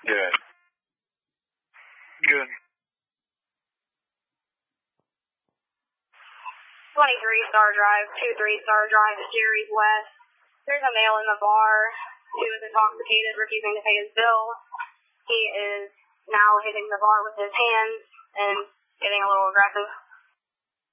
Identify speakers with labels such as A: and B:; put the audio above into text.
A: Good. Good.
B: 23 Star Drive, 23 Star Drive at Jerry's West. There's a male in the bar who is intoxicated, refusing to pay his bill. He is now hitting the bar with his hands and getting a little aggressive.